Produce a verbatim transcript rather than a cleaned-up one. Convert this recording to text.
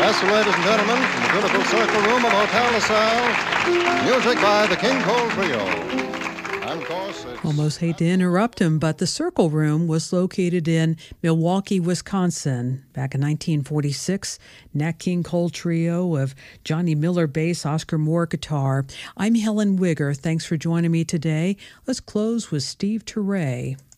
Yes, ladies and gentlemen, from the beautiful Circle Room of Hotel LaSalle, music by the King Cole Trio. And of course, it's... Almost hate to interrupt him, but the Circle Room was located in Milwaukee, Wisconsin. Back in nineteen forty-six, Nat King Cole Trio of Johnny Miller bass, Oscar Moore guitar. I'm Helen Wigger. Thanks for joining me today. Let's close with Steve Turre.